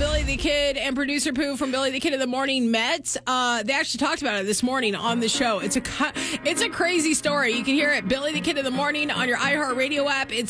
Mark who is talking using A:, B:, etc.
A: Billy the Kid and producer Pooh from Billy the Kid in the Morning met. They actually talked about it this morning on the show. It's a crazy story. You can hear it, Billy the Kid in the Morning, on your iHeartRadio app. It's